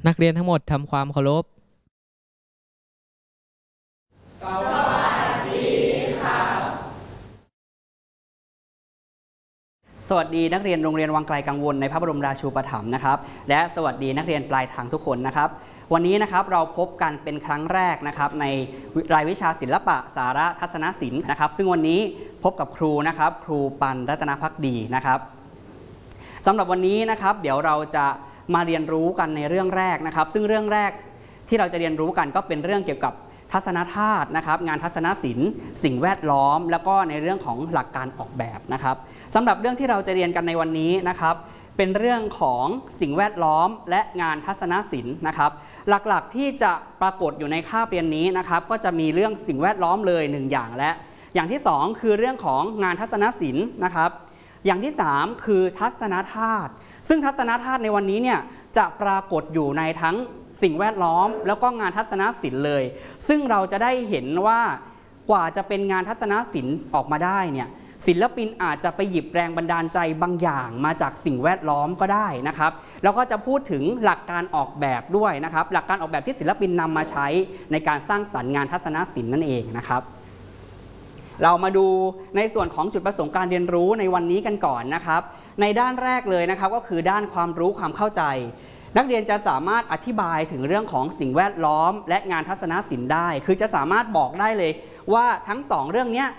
นักเรียนทั้งหมดทำความเคารพสวัสดีค่ะสวัสดีนักเรียนโรงเรียนวังไกลกังวลในพระบรมราชูปถัมภ์นะครับและสวัสดีนักเรียนปลายทางทุกคนนะครับวันนี้นะครับเราพบกันเป็นครั้งแรกนะครับในรายวิชาศิลปะสาระทัศนศิลป์นะครับซึ่งวันนี้พบกับครูนะครับครูปันรัตนภักดีนะครับสำหรับวันนี้นะครับเดี๋ยวเราจะมาเรียนรู้กันในเรื่องแรกนะครับซึ่งเรื่องแรกที่เราจะเรียนรู้กันก็เป็นเรื่องเกี่ยวกับทัศนธาตุนะครับงานทัศนศิลป์สิ่งแวดล้อมแล้วก็ในเรื่องของหลักการออกแบบนะครับสำหรับเรื่องที่เราจะเรียนกันในวันนี้นะครับเป็นเรื่องของสิ่งแวดล้อมและงานทัศนศิลป์นะครับหลักๆที่จะปรากฏอยู่ในคาบเรียนนี้นะครับก็จะมีเรื่องสิ่งแวดล้อมเลย1อย่างและอย่างที่2คือเรื่องของงานทัศนศิลป์นะครับอย่างที่3คือทัศนธาตุซึ่งทัศนธาตุในวันนี้เนี่ยจะปรากฏอยู่ในทั้งสิ่งแวดล้อมแล้วก็งานทัศนศิลป์เลยซึ่งเราจะได้เห็นว่ากว่าจะเป็นงานทัศนศิลป์ออกมาได้เนี่ยศิลปินอาจจะไปหยิบแรงบันดาลใจบางอย่างมาจากสิ่งแวดล้อมก็ได้นะครับแล้วก็จะพูดถึงหลักการออกแบบด้วยนะครับหลักการออกแบบที่ศิลปินนำมาใช้ในการสร้างสรรค์งานทัศนศิลป์นั่นเองนะครับเรามาดูในส่วนของจุดประสงค์การเรียนรู้ในวันนี้กันก่อนนะครับในด้านแรกเลยนะครับก็คือด้านความรู้ความเข้าใจนักเรียนจะสามารถอธิบายถึงเรื่องของสิ่งแวดล้อมและงานทัศนศิลป์ได้คือจะสามารถบอกได้เลยว่าทั้ง2เรื่องนี้